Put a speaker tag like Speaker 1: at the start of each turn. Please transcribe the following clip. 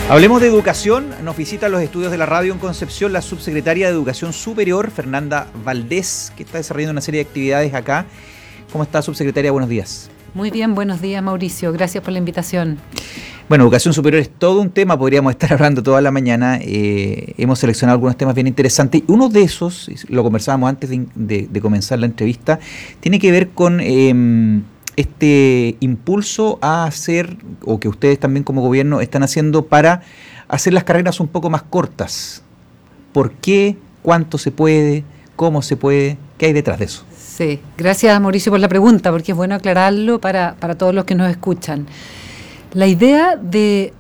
Speaker 1: Hablemos de educación. Nos visita a los estudios de la radio en Concepción la subsecretaria de Educación Superior, Fernanda Valdés, que está desarrollando una serie de actividades acá. ¿Cómo está, subsecretaria? Buenos días.
Speaker 2: Muy bien, buenos días, Mauricio. Gracias por la invitación.
Speaker 1: Bueno, educación superior es todo un tema, podríamos estar hablando toda la mañana. Hemos seleccionado algunos temas bien interesantes. Uno de esos, lo conversábamos antes de comenzar la entrevista, tiene que ver con este impulso a hacer, o que ustedes también como gobierno están haciendo para hacer las carreras un poco más cortas. ¿Por qué? ¿Cuánto se puede? ¿Cómo se puede? ¿Qué hay detrás de eso?
Speaker 2: Sí, gracias, Mauricio, por la pregunta, porque es bueno aclararlo para todos los que nos escuchan. La idea de